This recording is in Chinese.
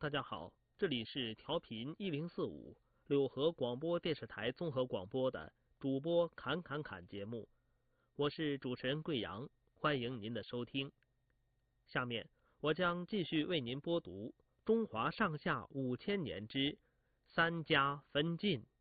大家好，这里是调频1045柳河广播电视台综合广播的主播侃节目，我是主持人贵阳，欢迎您的收听。下面我将继续为您播读《中华上下5000年之三家分晋》。